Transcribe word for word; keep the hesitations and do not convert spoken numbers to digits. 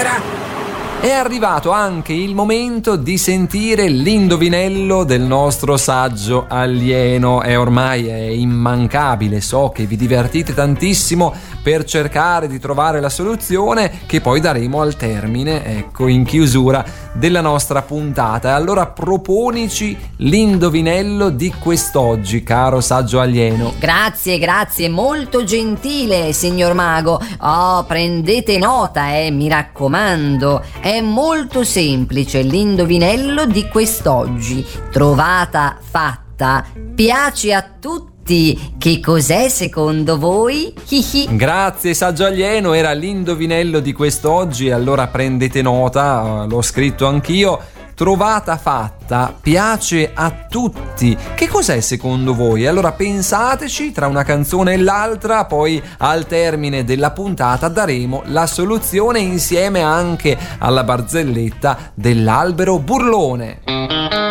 era? È arrivato anche il momento di sentire l'indovinello del nostro saggio alieno. E ormai è immancabile, so che vi divertite tantissimo per cercare di trovare la soluzione che poi daremo al termine, ecco, in chiusura della nostra puntata. Allora proponici l'indovinello di quest'oggi, caro saggio alieno. Grazie, grazie, molto gentile, signor mago. Oh, prendete nota, eh, mi raccomando. È molto semplice l'indovinello di quest'oggi. Trovata fatta, piace a tutti. Che cos'è secondo voi? Grazie saggio alieno, era l'indovinello di quest'oggi. Allora prendete nota, l'ho scritto anch'io. Trovata fatta, piace a tutti. Che cos'è secondo voi? Allora pensateci tra una canzone e l'altra, poi al termine della puntata daremo la soluzione insieme anche alla barzelletta dell'albero burlone.